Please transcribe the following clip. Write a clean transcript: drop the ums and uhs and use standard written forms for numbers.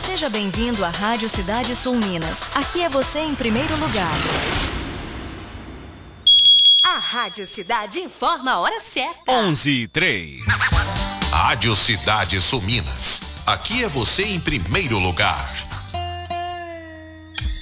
Seja bem-vindo à Rádio Cidade Sul Minas. Aqui é você em primeiro lugar. A Rádio Cidade informa a hora certa. 11:03. Rádio Cidade Sul Minas. Aqui é você em primeiro lugar.